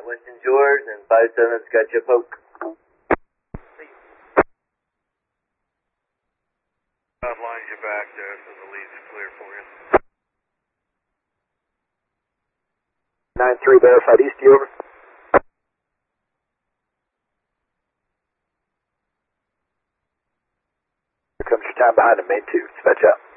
Winston's yours, and 57's got you a poke. Lines you back there, so the lead's clear for you. 9-3 verified east, you over? Here comes your time behind the main 2. Dispatch out.